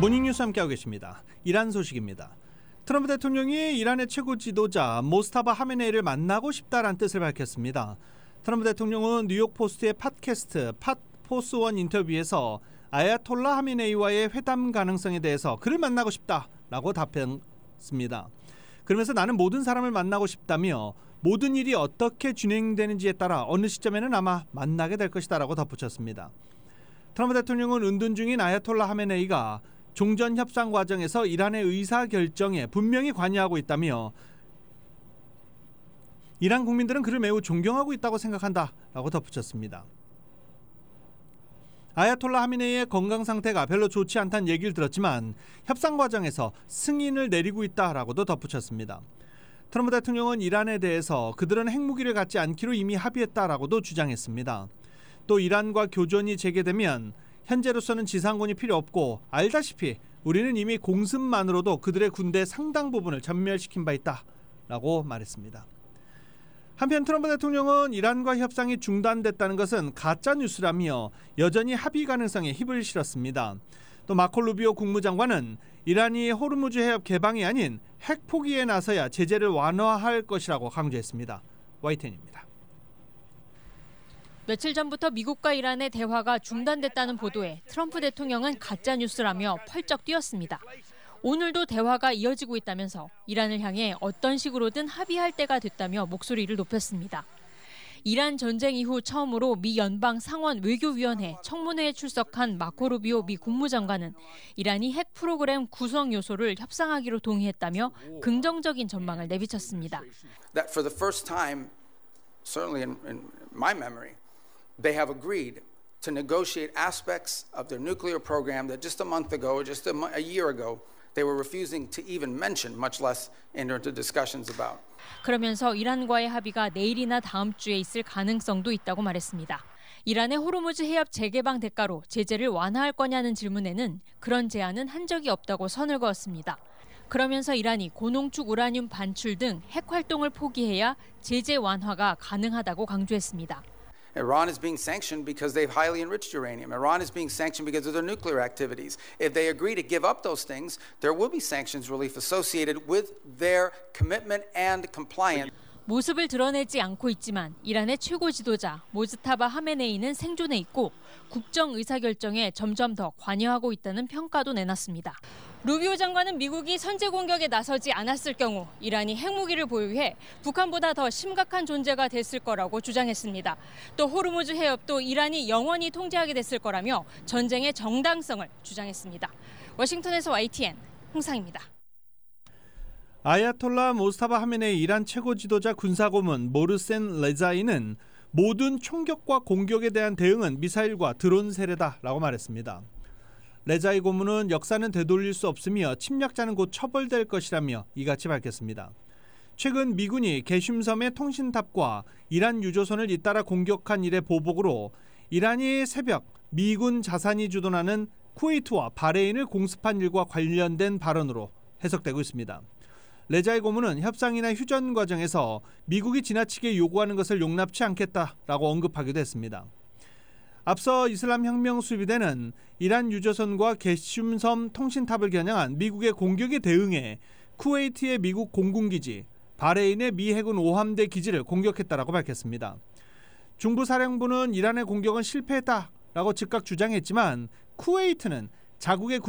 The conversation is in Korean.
모닝뉴스 함께하고 계십니다. 이란 소식입니다. 트럼프 대통령이 이란의 최고 지도자 모스타바 하메네이를 만나고 싶다라는 뜻을 밝혔습니다. 트럼프 대통령은 뉴욕 포스트의 팟캐스트 팟포스1 인터뷰에서 아야톨라 하메네이와의 회담 가능성에 대해서 그를 만나고 싶다라고 답했습니다. 그러면서 나는 모든 사람을 만나고 싶다며 모든 일이 어떻게 진행되는지에 따라 어느 시점에는 아마 만나게 될 것이다라고 덧붙였습니다. 트럼프 대통령은 은둔 중인 아야톨라 하메네이가 종전 협상 과정에서 이란의 의사 결정에 분명히 관여하고 있다며 이란 국민들은 그를 매우 존경하고 있다고 생각한다라고 덧붙였습니다. 아야톨라 하메네이의 건강 상태가 별로 좋지 않다는 얘기를 들었지만 협상 과정에서 승인을 내리고 있다라고도 덧붙였습니다. 트럼프 대통령은 이란에 대해서 그들은 핵무기를 갖지 않기로 이미 합의했다라고도 주장했습니다. 또 이란과 교전이 재개되면 현재로서는 지상군이 필요 없고 알다시피 우리는 이미 공습만으로도 그들의 군대 상당 부분을 전멸시킨 바 있다라고 말했습니다. 한편 트럼프 대통령은 이란과 협상이 중단됐다는 것은 가짜뉴스라며 여전히 합의 가능성에 힘을 실었습니다. 또 마코 루비오 국무장관은 이란이 호르무즈 해협 개방이 아닌 핵 포기에 나서야 제재를 완화할 것이라고 강조했습니다. YTN입니다. 며칠 전부터 미국과 이란의 대화가 중단됐다는 보도에 트럼프 대통령은 가짜뉴스라며 펄쩍 뛰었습니다. 오늘도 대화가 이어지고 있다면서 이란을 향해 어떤 식으로든 합의할 때가 됐다며 목소리를 높였습니다. 이란 전쟁 이후 처음으로 미 연방 상원 외교위원회 청문회에 출석한 마코 루비오 미 국무장관은 이란이 핵 프로그램 구성 요소를 협상하기로 동의했다며 긍정적인 전망을 내비쳤습니다. That for the first time, certainly in my memory, they have agreed to negotiate aspects of their nuclear program that just a month ago or just a year ago they were refusing to even mention, much less enter into discussions about. 그러면서 이란과의 합의가 내일이나 다음 주에 있을 가능성도 있다고 말했습니다. 이란의 호르무즈 해협 재개방 대가로 제재를 완화할 거냐는 질문에는 그런 제안은 한 적이 없다고 선을 그었습니다. 그러면서 이란이 고농축 우라늄 반출 등 핵 활동을 포기해야 제재 완화가 가능하다고 강조했습니다. Iran is being sanctioned because they've highly enriched uranium. Iran is being sanctioned because of their nuclear activities. If they agree to give up those things, there will be sanctions relief associated with their commitment and compliance. 모습을 드러내지 않고 있지만 이란의 최고 지도자 모즈타바 하메네이는 생존해 있고 국정 의사결정에 점점 더 관여하고 있다는 평가도 내놨습니다. 루비오 장관은 미국이 선제 공격에 나서지 않았을 경우 이란이 핵무기를 보유해 북한보다 더 심각한 존재가 됐을 거라고 주장했습니다. 또 호르무즈 해협도 이란이 영원히 통제하게 됐을 거라며 전쟁의 정당성을 주장했습니다. 워싱턴에서 YTN 홍상입니다. 아야톨라 모스타바 하메네이 이란 최고 지도자 군사고문 모르센 레자이는 모든 총격과 공격에 대한 대응은 미사일과 드론 세례다라고 말했습니다. 레자이 고문은 역사는 되돌릴 수 없으며 침략자는 곧 처벌될 것이라며 이같이 밝혔습니다. 최근 미군이 게슘섬의 통신탑과 이란 유조선을 잇따라 공격한 일의 보복으로 이란이 새벽 미군 자산이 주둔하는 쿠웨이트와 바레인을 공습한 일과 관련된 발언으로 해석되고 있습니다. 레자이 고문은 협상이나 휴전 과정에서 미국이 지나치게 요구하는 것을 용납치 않겠다라고 언급하기도 했습니다. 앞서 이슬람 혁명 수비대는 이란 유조선과 게슘섬 통신탑을 겨냥한 미국의 공격에 대응해 쿠웨이트의 미국 공군기지, 바레인의 미 해군 오함대 기지를 공격했다라고 밝혔습니다. 중부 사령부는 이란의 공격은 실패했다라고 즉각 주장했지만 쿠웨이트는 자국의